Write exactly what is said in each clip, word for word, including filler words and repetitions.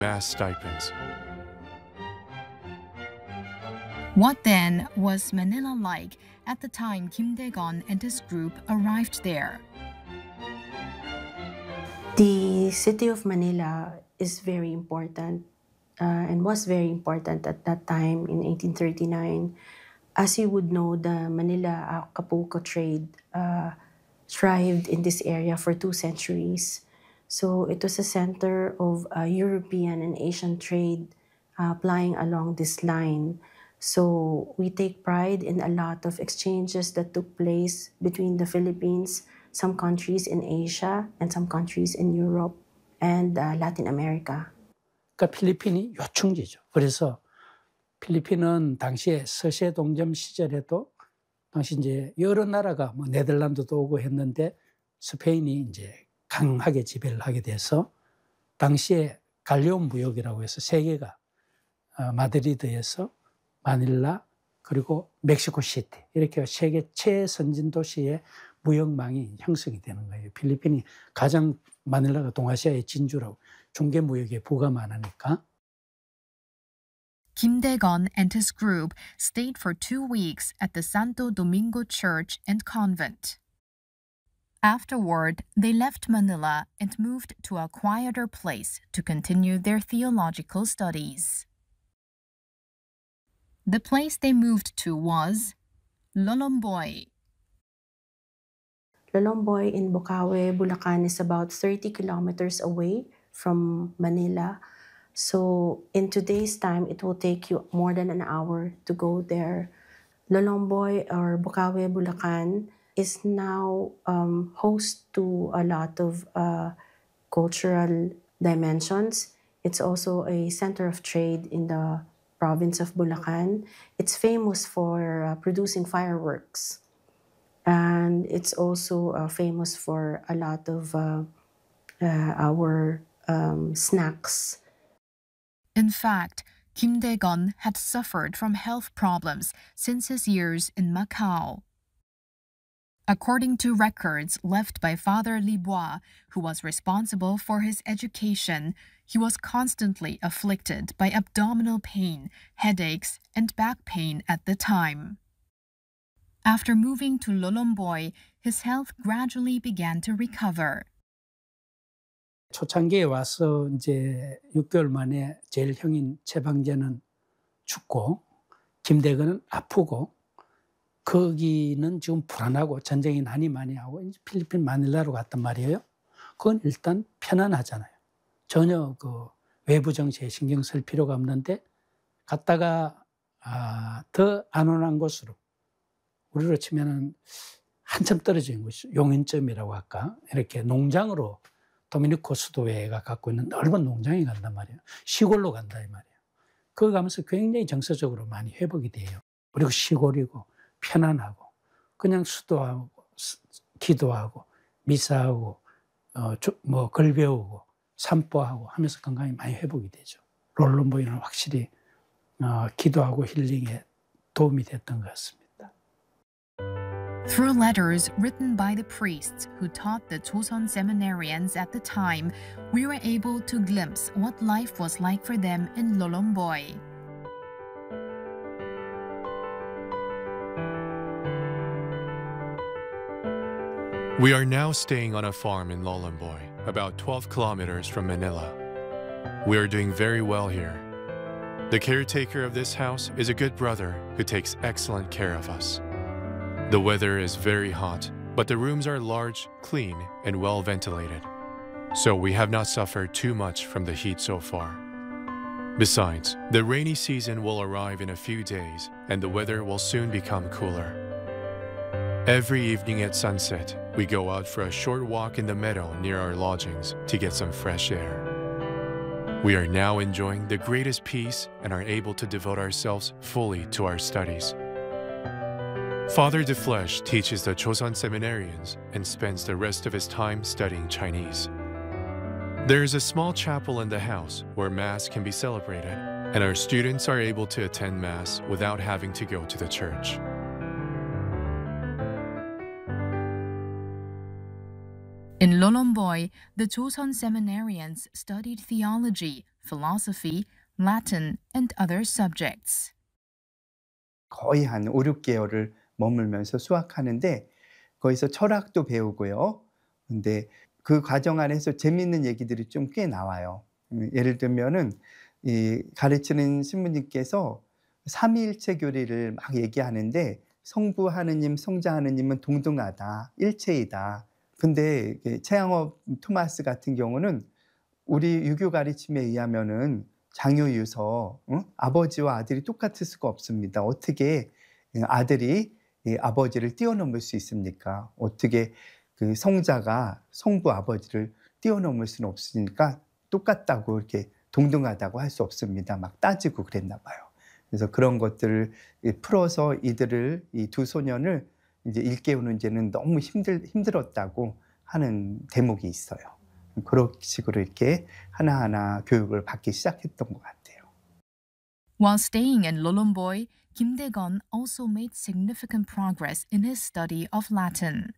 mass stipends. What then was Manila like at the time Kim Dae-gon and his group arrived there? The city of Manila is very important uh, and was very important at that time in eighteen thirty-nine. As you would know, the Manila-Acapulco trade uh, thrived in this area for two centuries. So it was a center of uh, European and Asian trade uh, plying along this line. So we take pride in a lot of exchanges that took place between the Philippines, some countries in Asia, and some countries in Europe and uh, Latin America. 그러니까 필리핀이 요충지죠. 그래서 필리핀은 당시에 서세 동점 시절에도 당시 이제 여러 나라가 뭐 네덜란드도 오고 했는데 스페인이 이제 강하게 지배를 하게 돼서 당시에 갈레온 무역이라고 해서 세 개가 어, 마드리드에서 마닐라 그리고 멕시코시티 이렇게 세계 최선진 도시의 무역망이 형성이 되는 거예요. 필리핀이 가장 마닐라가 동아시아의 진주라고 중개 무역에 부가 많으니까. Kim Dae-gon and his group stayed for two weeks at the Santo Domingo Church and Convent. Afterward, they left Manila and moved to a quieter place to continue their theological studies. The place they moved to was Lolomboy. Lolomboy in Bocaue, Bulacan is about thirty kilometers away from Manila. So in today's time, it will take you more than an hour to go there. Lolomboy or Bocaue, Bulacan is now um, host to a lot of uh, cultural dimensions. It's also a center of trade in the province of Bulacan. It's famous for uh, producing fireworks. And it's also uh, famous for a lot of uh, uh, our um, snacks. In fact, Kim Dae-gon had suffered from health problems since his years in Macau. According to records left by Father Libois, who was responsible for his education, he was constantly afflicted by abdominal pain, headaches, and back pain at the time. After moving to Lolomboy, his health gradually began to recover. 초창기에 와서 이제 육 개월 만에 제일 형인 최방재는 죽고 김대건은 아프고 거기는 지금 불안하고 전쟁이 난이 많이 하고 이제 필리핀 마닐라로 갔단 말이에요. 그건 일단 편안하잖아요. 전혀 그 외부 정치에 신경 쓸 필요가 없는데 갔다가 아, 더 안온한 곳으로 우리로 치면은 한참 떨어진 곳이죠. 용인점이라고 할까? 이렇게 농장으로 도미니코 수도회가 갖고 있는 넓은 농장에 간단 말이에요. 시골로 간다 이 말이에요. 그거 가면서 굉장히 정서적으로 많이 회복이 돼요. 그리고 시골이고 편안하고 그냥 수도하고 기도하고 미사하고 어, 뭐 글 배우고 산보하고 하면서 건강이 많이 회복이 되죠. 롤럼보이는 확실히 어, 기도하고 힐링에 도움이 됐던 것 같습니다. Through letters written by the priests who taught the Choson seminarians at the time, we were able to glimpse what life was like for them in Lolomboy. We are now staying on a farm in Lolomboy, about twelve kilometers from Manila. We are doing very well here. The caretaker of this house is a good brother who takes excellent care of us. The weather is very hot, but the rooms are large, clean, and well ventilated. So we have not suffered too much from the heat so far. Besides, the rainy season will arrive in a few days, and the weather will soon become cooler. Every evening at sunset, we go out for a short walk in the meadow near our lodgings to get some fresh air. We are now enjoying the greatest peace and are able to devote ourselves fully to our studies. Father De Flesh teaches the Choson seminarians and spends the rest of his time studying Chinese. There is a small chapel in the house where Mass can be celebrated, and our students are able to attend Mass without having to go to the church. In Lolomboy, the Choson seminarians studied theology, philosophy, Latin, and other subjects. 거의 한 오, 육 개월을 머물면서 수학하는데 거기서 철학도 배우고요. 근데 그 과정 안에서 재미있는 얘기들이 좀 꽤 나와요. 예를 들면은 이 가르치는 신부님께서 삼위일체 교리를 막 얘기하는데 성부 하느님, 성자 하느님은 동등하다, 일체이다. 근데 최양업 토마스 같은 경우는 우리 유교 가르침에 의하면은 장유유서, 응? 아버지와 아들이 똑같을 수가 없습니다. 어떻게 아들이 아버지를 뛰어넘을 수 있습니까? 어떻게 그 성자가 성부 아버지를 뛰어넘을 수는 없으니까 똑같다고 이렇게 동등하다고 할 수 없습니다. 막 따지고 그랬나 봐요. 그래서 그런 것들을 풀어서 이들을 이 두 소년을 이제 일깨우는 데는 너무 힘들 힘들었다고 하는 대목이 있어요. 그런 식으로 이렇게 하나하나 교육을 받기 시작했던 것 같아요. While staying in Lolomboy, Kim Dae-gon also made significant progress in his study of Latin.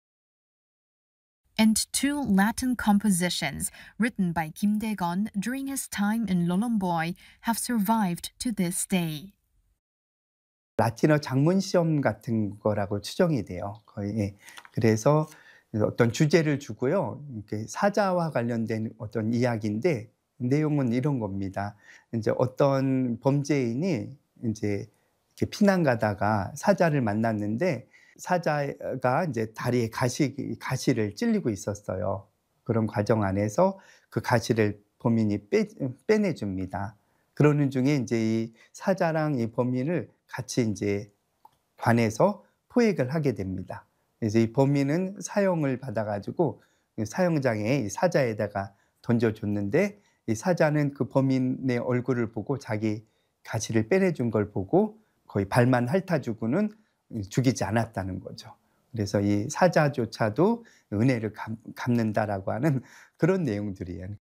And two Latin compositions written by Kim Dae-gon during his time in Lolomboy have survived to this day. 라틴어 작문 시험 같은 거라고 추정이 돼요. 거의. 그래서 어떤 주제를 주고요. 이렇게 사자와 관련된 어떤 이야기인데 내용은 이런 겁니다. 이제 어떤 범죄인이 이제 이렇게 피난 가다가 사자를 만났는데 사자가 이제 다리에 가시 가시를 찔리고 있었어요. 그런 과정 안에서 그 가시를 범인이 빼 빼내 줍니다. 그러는 중에 이제 이 사자랑 이 범인을 같이 이제 관해서 포획을 하게 됩니다. 그래서 이 범인은 사형을 받아가지고 사형장에 이 사자에다가 던져줬는데 이 사자는 그 범인의 얼굴을 보고 자기 가시를 빼내준 걸 보고 거의 발만 핥아주고는 죽이지 않았다는 거죠. 그래서 이 사자조차도 은혜를 갚는다라고 하는 그런 내용들이에요.